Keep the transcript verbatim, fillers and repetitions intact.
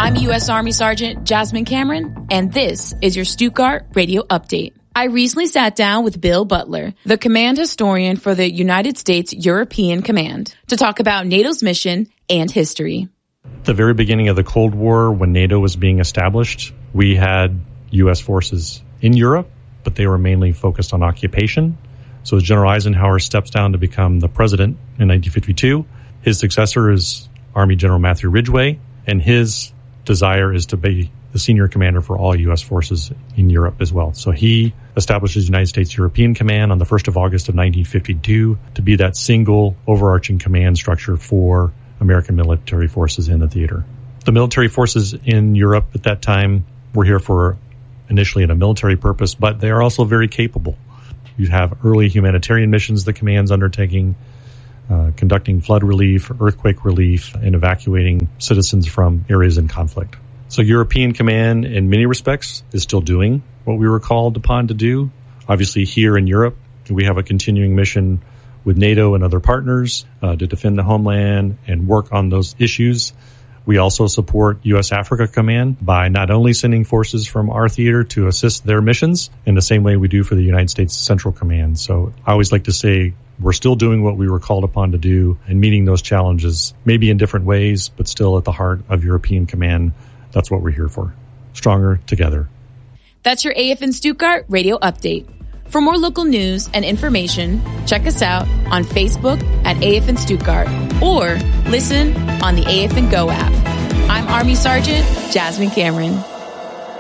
I'm U S Army Sergeant Jasmine Cameron, and this is your Stuttgart Radio Update. I recently sat down with Bill Butler, the command historian for the United States European Command, to talk about NATO's mission and history. At the very beginning of the Cold War, when NATO was being established, we had U S forces in Europe, but they were mainly focused on occupation. So as General Eisenhower steps down to become the president in nineteen fifty-two, his successor is Army General Matthew Ridgway, and his desire is to be the senior commander for all U S forces in Europe as well. So he establishes the United States European Command on the first of August of nineteen fifty-two to be that single overarching command structure for American military forces in the theater. The military forces in Europe at that time were here for initially in a military purpose, but they are also very capable. You have early humanitarian missions the command's undertaking, uh, conducting flood relief, earthquake relief, and evacuating citizens from areas in conflict. So European Command, in many respects, is still doing what we were called upon to do. Obviously, here in Europe, we have a continuing mission with NATO and other partners uh, to defend the homeland and work on those issues. We also support U S Africa Command by not only sending forces from our theater to assist their missions in the same way we do for the United States Central Command. So I always like to say we're still doing what we were called upon to do and meeting those challenges, maybe in different ways, but still at the heart of European Command. That's what we're here for. Stronger together. That's your A F N Stuttgart Radio Update. For more local news and information, check us out on Facebook at A F N Stuttgart or listen on the A F N Go app. I'm Army Sergeant Jasmine Cameron.